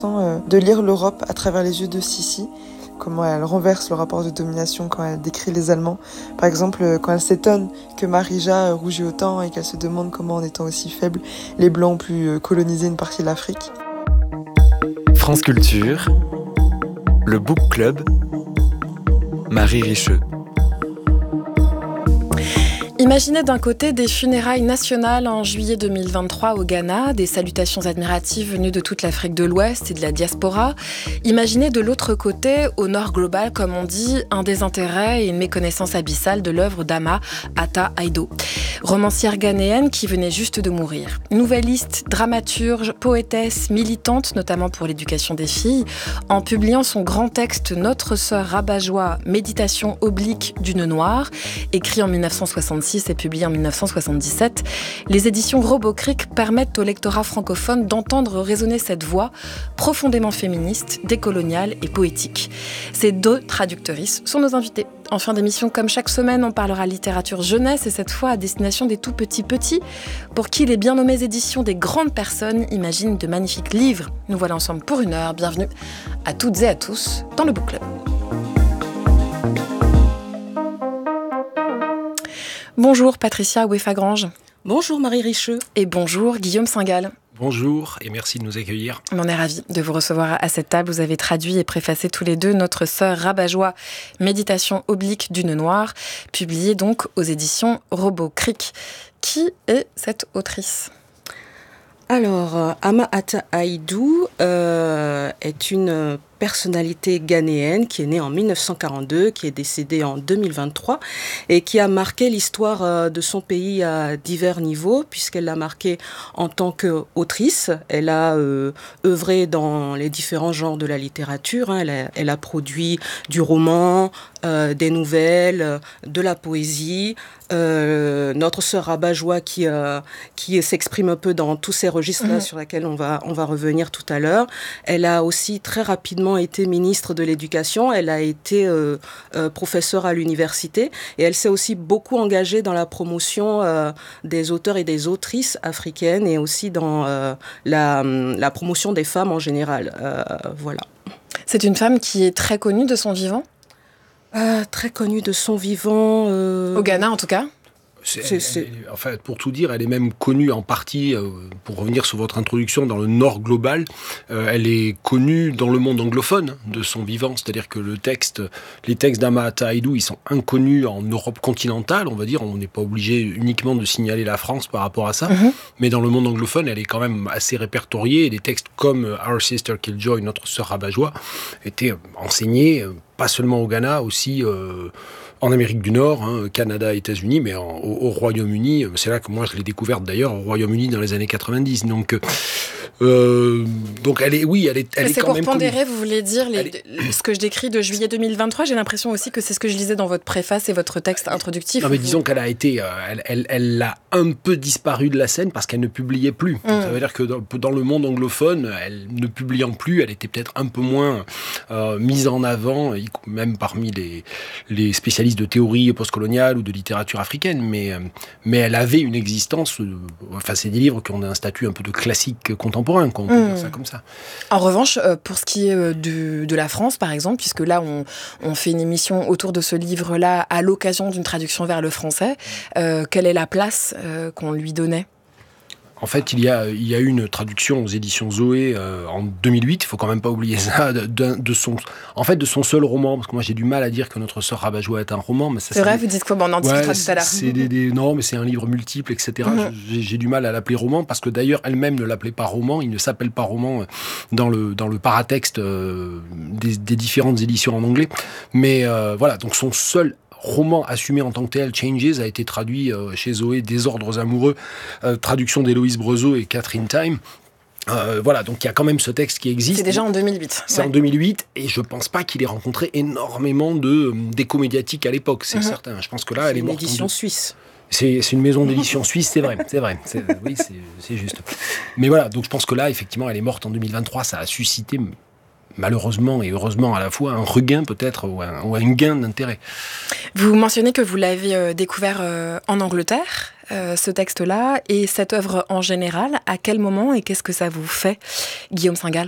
De lire l'Europe à travers les yeux de Sissi, comment elle renverse le rapport de domination quand elle décrit les Allemands. Par exemple, quand elle s'étonne que Marija rougit autant et qu'elle se demande comment, en étant aussi faible, les Blancs ont pu coloniser une partie de l'Afrique. France Culture, le Book Club, Marie Richeux. Imaginez d'un côté des funérailles nationales en juillet 2023 au Ghana, des salutations admiratives venues de toute l'Afrique de l'Ouest et de la diaspora. Imaginez de l'autre côté, au nord global comme on dit, un désintérêt et une méconnaissance abyssale de l'œuvre d'Ama Ata Aidoo, romancière ghanéenne qui venait juste de mourir. Nouvelliste, dramaturge, poétesse, militante notamment pour l'éducation des filles, en publiant son grand texte Notre sœur rabat-joie, méditation oblique d'une noire, écrit en 1966 et publié en 1977, les éditions Robocric permettent au lectorat francophone d'entendre résonner cette voix profondément féministe, décoloniale et poétique. Ces deux traductrices sont nos invités. En fin d'émission, comme chaque semaine, on parlera littérature jeunesse et cette fois à destination des tout petits, pour qui les bien nommées éditions des grandes personnes imaginent de magnifiques livres. Nous voilà ensemble pour 1 heure. Bienvenue à toutes et à tous dans le Book Club. Bonjour Patricia Ouéfagrange. Bonjour Marie Richeux. Et bonjour Guillaume Singal. Bonjour et merci de nous accueillir. On est ravis de vous recevoir à cette table. Vous avez traduit et préfacé tous les deux Notre sœur rabat-joie, méditation oblique d'une noire, publié donc aux éditions Robocric. Qui est cette autrice ? Alors, Ama Ata Aidoo est une personnalité ghanéenne qui est née en 1942, qui est décédée en 2023 et qui a marqué l'histoire de son pays à divers niveaux, puisqu'elle l'a marqué en tant qu'autrice. Elle a œuvré dans les différents genres de la littérature. Elle a produit du roman, des nouvelles, de la poésie. Notre sœur rabat-joie qui s'exprime un peu dans tous ces registres-là sur lesquels on va revenir tout à l'heure. Elle a aussi très rapidement été ministre de l'Éducation. Elle a été professeure à l'université et elle s'est aussi beaucoup engagée dans la promotion des auteurs et des autrices africaines et aussi dans la promotion des femmes en général. Voilà. C'est une femme qui est très connue de son vivant ? Très connue de son vivant. Au Ghana, en tout cas. Enfin, pour tout dire, elle est même connue en partie, pour revenir sur votre introduction, dans le nord global. Elle est connue dans le monde anglophone de son vivant, c'est-à-dire que les textes d'Ama Ata Aidoo, ils sont inconnus en Europe continentale, on va dire. On n'est pas obligé uniquement de signaler la France par rapport à ça, mais dans le monde anglophone, elle est quand même assez répertoriée. Et des textes comme Our Sister Killjoy, Notre sœur rabat-joie, étaient enseignés, pas seulement au Ghana, aussi en Amérique du Nord, Canada, États-Unis, mais au Royaume-Uni. C'est là que moi je l'ai découverte d'ailleurs, au Royaume-Uni dans les années 90. Donc elle est, oui, elle est quand même. C'est pour pondérer, vous voulez dire ce que je décris de juillet 2023. J'ai l'impression aussi que c'est ce que je lisais dans votre préface et votre texte introductif. Non, mais disons qu'elle a été, elle a un peu disparu de la scène parce qu'elle ne publiait plus. Ça veut dire que dans le monde anglophone, elle ne publiant plus, elle était peut-être un peu moins mise en avant, même parmi les spécialistes de théorie postcoloniale ou de littérature africaine, mais elle avait une existence. Enfin, c'est des livres qui ont un statut un peu de classique contemporain, qu'on peut dire ça comme ça. En revanche, pour ce qui est de la France, par exemple, puisque là, on fait une émission autour de ce livre-là à l'occasion d'une traduction vers le français, quelle est la place qu'on lui donnait ? En fait, il y a eu une traduction aux éditions Zoé en 2008. Il faut quand même pas oublier ça de son seul roman, parce que moi j'ai du mal à dire que Notre sœur rabat-joie est un roman. Mais ça, c'est vrai, vous dites quoi ? On en discutera tout à l'heure. Non, mais c'est un livre multiple, etc. J'ai du mal à l'appeler roman, parce que d'ailleurs elle-même ne l'appelait pas roman. Il ne s'appelle pas roman dans le paratexte des différentes éditions en anglais. Mais voilà, donc son seul roman assumé en tant que tel, Changes, a été traduit chez Zoé, Désordres amoureux, traduction d'Héloïse Brezeau et Catherine Time. Voilà, donc il y a quand même ce texte qui existe. C'est déjà en 2008. C'est en 2008, et je pense pas qu'il ait rencontré énormément d'écho médiatique à l'époque, c'est certain. Je pense que là, elle est morte. C'est une édition suisse. C'est une maison d'édition suisse, c'est vrai. Oui, c'est juste. Mais voilà, donc je pense que là, effectivement, elle est morte en 2023. Ça a suscité, malheureusement et heureusement à la fois, un regain peut-être ou un gain d'intérêt. Vous mentionnez que vous l'avez découvert en Angleterre, ce texte-là, et cette œuvre en général. À quel moment et qu'est-ce que ça vous fait, Guillaume Singal ?